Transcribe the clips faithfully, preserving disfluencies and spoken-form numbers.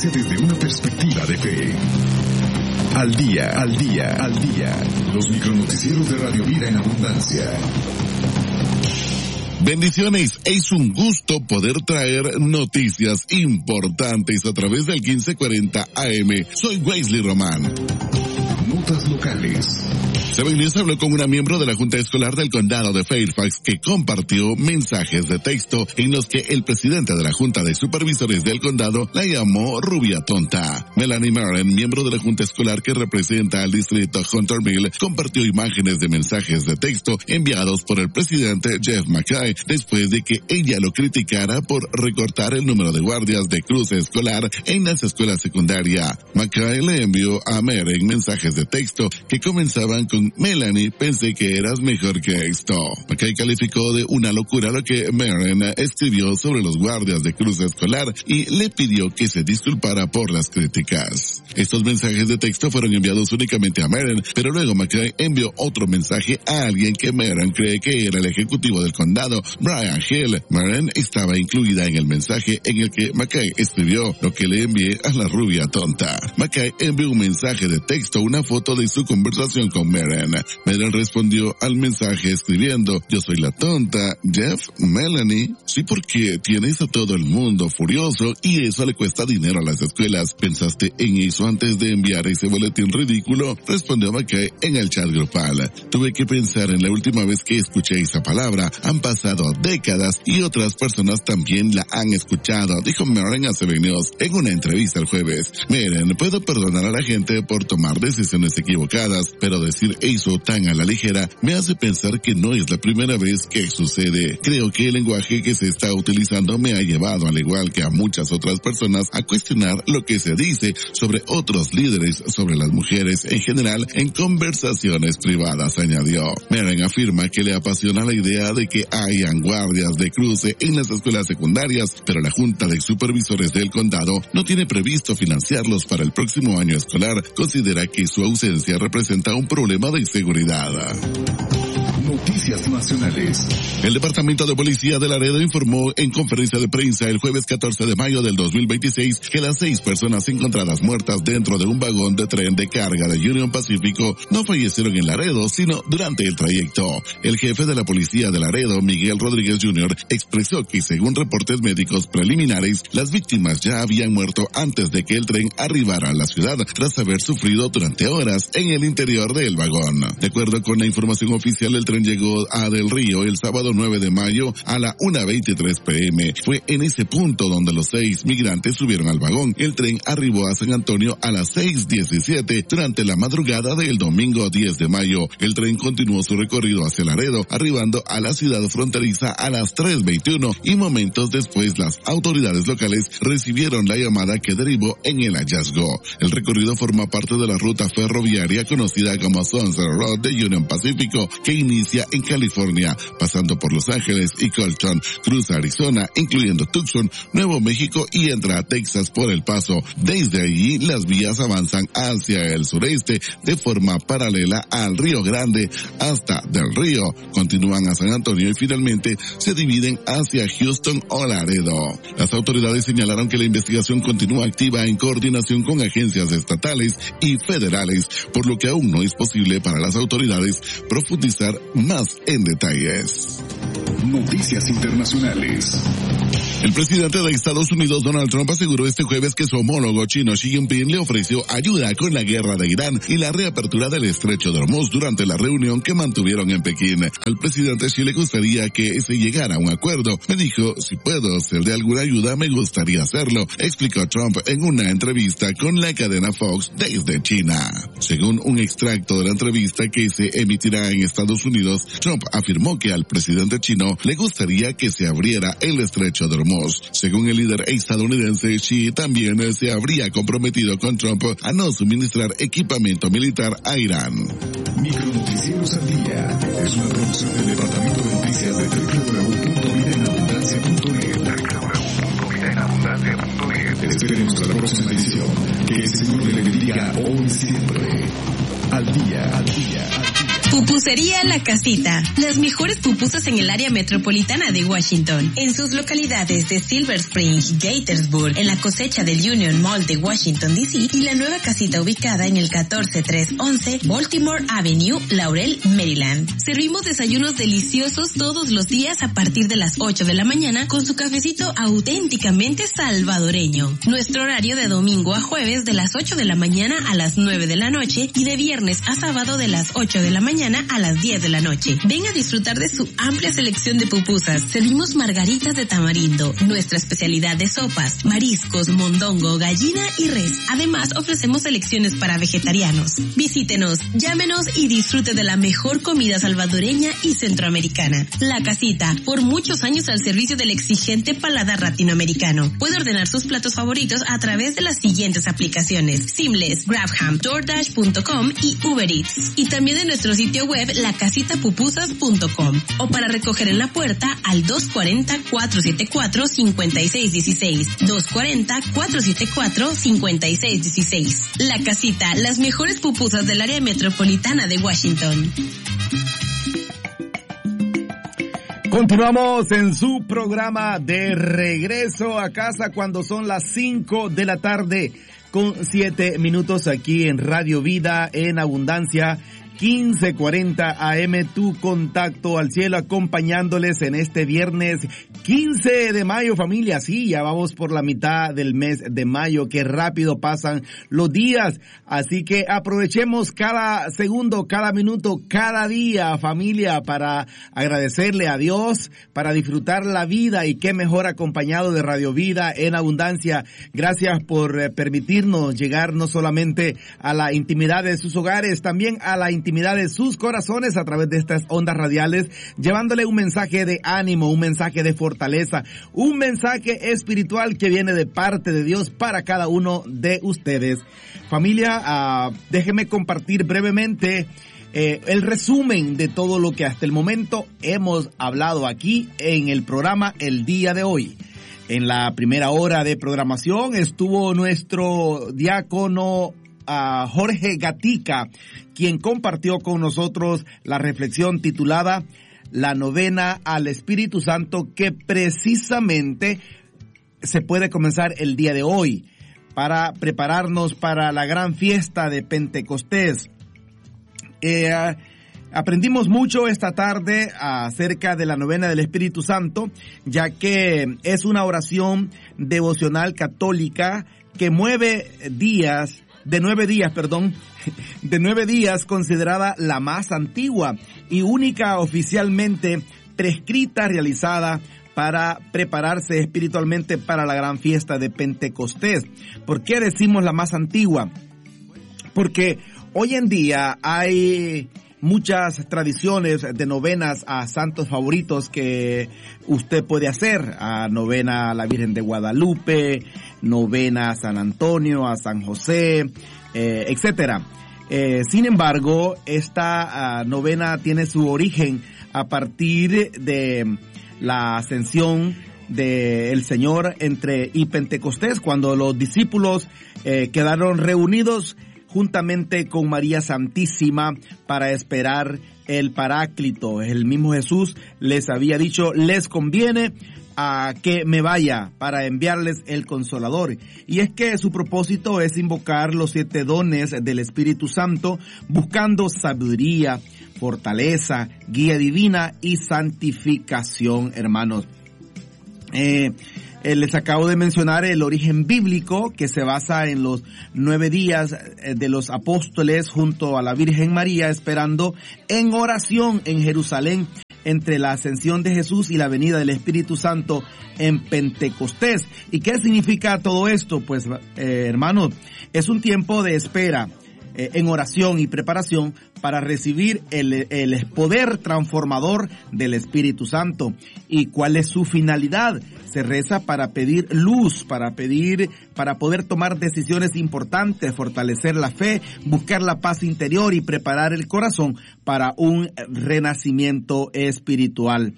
desde una perspectiva de fe. Al día, al día, al día. Los micronoticieros de Radio Vida en Abundancia. Bendiciones, es un gusto poder traer noticias importantes a través del quince cuarenta A M. Soy Wesley Román. Notas locales. Seven News habló con una miembro de la Junta Escolar del Condado de Fairfax que compartió mensajes de texto en los que el presidente de la Junta de Supervisores del Condado la llamó rubia tonta. Melanie Maren, miembro de la Junta Escolar que representa al distrito Hunterville, compartió imágenes de mensajes de texto enviados por el presidente Jeff McKay después de que ella lo criticara por recortar el número de guardias de cruce escolar en las escuelas secundarias. McKay le envió a Maren mensajes de texto que comenzaban con Melanie, pensé que eras mejor que esto. McKay calificó de una locura lo que Maren escribió sobre los guardias de cruce escolar y le pidió que se disculpara por las críticas. Estos mensajes de texto fueron enviados únicamente a Maren, pero luego McKay envió otro mensaje a alguien que Maren cree que era el ejecutivo del condado, Brian Hill. Maren estaba incluida en el mensaje en el que McKay escribió lo que le envié a la rubia tonta. McKay envió un mensaje de texto, una foto de su conversación con Maren. Maren respondió al mensaje escribiendo, yo soy la tonta, Jeff, Melanie. Sí, porque tienes a todo el mundo furioso y eso le cuesta dinero a las escuelas. ¿Pensaste en eso antes de enviar ese boletín ridículo? Respondió McKay en el chat grupal. Tuve que pensar en la última vez que escuché esa palabra. Han pasado décadas y otras personas también la han escuchado, dijo Maren a Seven News en una entrevista el jueves. Maren, puedo perdonar a la gente por tomar decisiones equivocadas, pero decir eso tan a la ligera me hace pensar que no es la primera vez que sucede. Creo que el lenguaje que se está utilizando me ha llevado, al igual que a muchas otras personas, a cuestionar lo que se dice sobre otros líderes, sobre las mujeres en general, en conversaciones privadas, añadió. Maren afirma que le apasiona la idea de que hayan guardias de cruce en las escuelas secundarias, pero la Junta de Supervisores del Condado no tiene previsto financiarlos para el próximo año escolar. Considera que su ausencia representa un problema de seguridad. Noticias nacionales. El Departamento de Policía de Laredo informó en conferencia de prensa el jueves catorce de mayo del dos mil veintiséis que las seis personas encontradas muertas dentro de un vagón de tren de carga de Union Pacífico no fallecieron en Laredo, sino durante el trayecto. El jefe de la Policía de Laredo, Miguel Rodríguez junior, expresó que según reportes médicos preliminares, las víctimas ya habían muerto antes de que el tren arribara a la ciudad, tras haber sufrido durante horas en el interior del vagón. De acuerdo con la información oficial, el tren llegó a Del Río el sábado nueve de mayo a la una veintitrés pe eme. Fue en ese punto donde los seis migrantes subieron al vagón. El tren arribó a San Antonio a las seis diecisiete durante la madrugada del domingo diez de mayo. El tren continuó su recorrido hacia Laredo, arribando a la ciudad fronteriza a las tres veintiuno y momentos después las autoridades locales recibieron la llamada que derivó en el hallazgo. El recorrido forma parte de la ruta ferroviaria conocida como Sunset Road de Union Pacífico, que inicia en California, pasando por Los Ángeles y Colton, cruza Arizona, incluyendo Tucson, Nuevo México y entra a Texas por El Paso. Desde allí, las vías avanzan hacia el sureste de forma paralela al Río Grande hasta Del Río, continúan a San Antonio y finalmente se dividen hacia Houston o Laredo. Las autoridades señalaron que la investigación continúa activa en coordinación con agencias estatales y federales, por lo que aún no es posible para las autoridades profundizar más en detalles. Noticias internacionales. El presidente de Estados Unidos, Donald Trump, aseguró este jueves que su homólogo chino Xi Jinping le ofreció ayuda con la guerra de Irán y la reapertura del estrecho de Hormuz durante la reunión que mantuvieron en Pekín. Al presidente Xi le gustaría que se llegara a un acuerdo. Me dijo, si puedo ser de alguna ayuda, me gustaría hacerlo, explicó Trump en una entrevista con la cadena Fox desde China. Según un extracto de la entrevista que se emitirá en Estados Unidos, Trump afirmó que al presidente chino le gustaría que se abriera el estrecho de Hormuz. Según el líder estadounidense, Xi también se habría comprometido con Trump a no suministrar equipamiento militar a Irán. Micronoticieros al día es una producción del Departamento de Noticias de doble u doble u doble u punto vida en abundancia punto net. doble u doble u doble u punto vida en abundancia punto net. Esperemos a la próxima edición. Que el Señor le bendiga hoy y siempre. Al día, al día, al día. Pupusería La Casita. Las mejores pupusas en el área metropolitana de Washington. En sus localidades de Silver Spring, Gaithersburg, en la cosecha del Union Mall de Washington D C y la nueva casita ubicada en el catorce tres once Baltimore Avenue, Laurel, Maryland. Servimos desayunos deliciosos todos los días a partir de las ocho de la mañana con su cafecito auténticamente salvadoreño. Nuestro horario de domingo a jueves de las ocho de la mañana a las nueve de la noche y de viernes a sábado de las ocho de la mañana a las diez de la noche. Ven a disfrutar de su amplia selección de pupusas. Servimos margaritas de tamarindo, nuestra especialidad de sopas, mariscos, mondongo, gallina y res. Además, ofrecemos selecciones para vegetarianos. Visítenos, llámenos y disfrute de la mejor comida salvadoreña y centroamericana. La Casita, por muchos años al servicio del exigente paladar latinoamericano. Puede ordenar sus platos favoritos a través de las siguientes aplicaciones: Seamless, Grabham, DoorDash punto com y Uber Eats. Y también en nuestro sitio web la casita pupusas punto com o para recoger en la puerta al dos cuatro cero, cuatro siete cuatro, cinco seis uno seis, dos cuatro cero, cuatro siete cuatro, cinco seis uno seis. La Casita, las mejores pupusas del área metropolitana de Washington. Continuamos en su programa de regreso a casa cuando son las cinco de la tarde con siete minutos aquí en Radio Vida en Abundancia quince cuarenta A M, tu contacto al cielo, acompañándoles en este viernes quince de mayo, familia. Sí, ya vamos por la mitad del mes de mayo, qué rápido pasan los días, así que aprovechemos cada segundo, cada minuto, cada día, familia, para agradecerle a Dios, para disfrutar la vida, y qué mejor acompañado de Radio Vida en Abundancia. Gracias por eh, permitirnos llegar no solamente a la intimidad de sus hogares, también a la intimidad de sus corazones a través de estas ondas radiales, llevándole un mensaje de ánimo, un mensaje de fortaleza, un mensaje espiritual que viene de parte de Dios para cada uno de ustedes. Familia, uh, déjenme compartir brevemente eh, el resumen de todo lo que hasta el momento hemos hablado aquí en el programa el día de hoy. En la primera hora de programación estuvo nuestro diácono a Jorge Gatica, quien compartió con nosotros la reflexión titulada La novena al Espíritu Santo, que precisamente se puede comenzar el día de hoy para prepararnos para la gran fiesta de Pentecostés. Eh, aprendimos mucho esta tarde acerca de la novena del Espíritu Santo, ya que es una oración devocional católica que mueve días de nueve días, perdón, de nueve días, considerada la más antigua y única oficialmente prescrita realizada para prepararse espiritualmente para la gran fiesta de Pentecostés. ¿Por qué decimos la más antigua? Porque hoy en día hay muchas tradiciones de novenas a santos favoritos que usted puede hacer. A novena a la Virgen de Guadalupe, novena a San Antonio, a San José, eh, etcétera. Eh, sin embargo, esta uh, novena tiene su origen a partir de la ascensión del Señor entre y Pentecostés, cuando los discípulos eh, quedaron reunidos juntamente con María Santísima para esperar el Paráclito. El mismo Jesús les había dicho, les conviene a que me vaya para enviarles el Consolador. Y es que su propósito es invocar los siete dones del Espíritu Santo, buscando sabiduría, fortaleza, guía divina y santificación, hermanos. Eh, Eh, les acabo de mencionar el origen bíblico, que se basa en los nueve días de los apóstoles junto a la Virgen María, esperando en oración en Jerusalén entre la ascensión de Jesús y la venida del Espíritu Santo en Pentecostés. ¿Y qué significa todo esto? Pues, eh, hermanos, es un tiempo de espera eh, en oración y preparación para recibir el, el poder transformador del Espíritu Santo. ¿Y cuál es su finalidad? Se reza para pedir luz, para pedir, para poder tomar decisiones importantes, fortalecer la fe, buscar la paz interior y preparar el corazón para un renacimiento espiritual.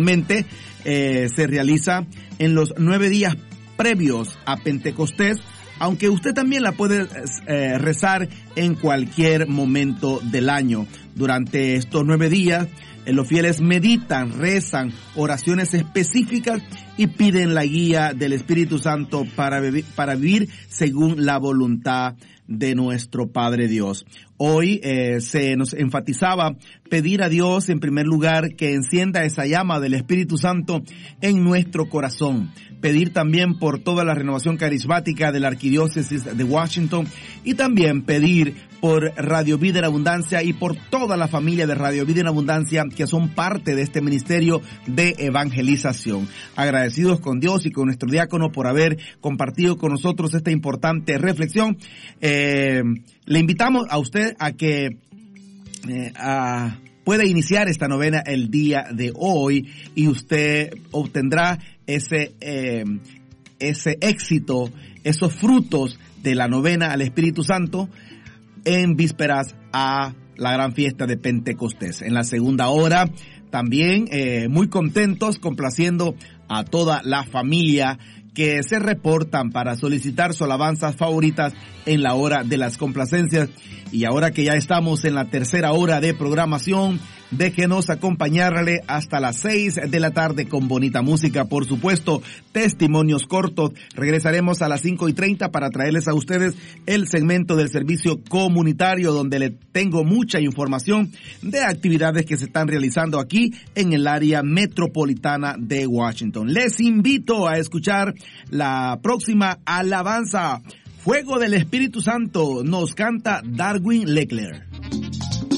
Tradicionalmente eh, se realiza en los nueve días previos a Pentecostés, aunque usted también la puede eh, rezar en cualquier momento del año. Durante estos nueve días, eh, los fieles meditan, rezan oraciones específicas y piden la guía del Espíritu Santo para, para vivir según la voluntad de nuestro Padre Dios. Hoy eh, se nos enfatizaba pedir a Dios en primer lugar que encienda esa llama del Espíritu Santo en nuestro corazón. Pedir también por toda la renovación carismática de la Arquidiócesis de Washington y también pedir por Radio Vida en Abundancia y por toda la familia de Radio Vida en Abundancia que son parte de este ministerio de evangelización. Agradecidos con Dios y con nuestro diácono por haber compartido con nosotros esta importante reflexión. Eh, le invitamos a usted a que eh, a, pueda iniciar esta novena el día de hoy y usted obtendrá ese eh, ese éxito, esos frutos de la novena al Espíritu Santo en vísperas a la gran fiesta de Pentecostés. En la segunda hora también eh, muy contentos, complaciendo a toda la familia que se reportan para solicitar sus alabanzas favoritas en la hora de las complacencias. Y ahora que ya estamos en la tercera hora de programación, déjenos acompañarle hasta las seis de la tarde con bonita música, por supuesto, testimonios cortos. Regresaremos a las cinco y treinta para traerles a ustedes el segmento del servicio comunitario, donde le tengo mucha información de actividades que se están realizando aquí en el área metropolitana de Washington. Les invito a escuchar la próxima alabanza. Fuego del Espíritu Santo, nos canta Darwin Leclerc.